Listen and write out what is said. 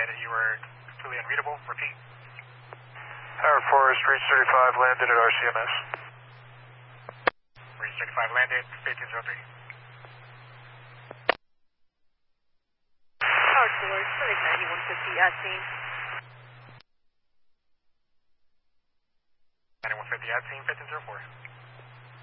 that you were completely unreadable. Repeat. Tower Forest, Reach 35, landed at RCMS. Reach 35, landed, 1503. Tower Forest, 9150 at scene. 9150 at scene, 1504.